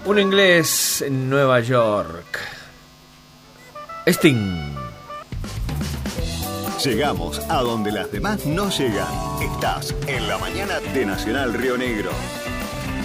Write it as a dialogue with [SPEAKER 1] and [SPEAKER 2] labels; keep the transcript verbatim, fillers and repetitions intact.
[SPEAKER 1] Un inglés en Nueva York. Sting.
[SPEAKER 2] Llegamos a donde las demás no llegan. Estás en la mañana de Nacional Río Negro.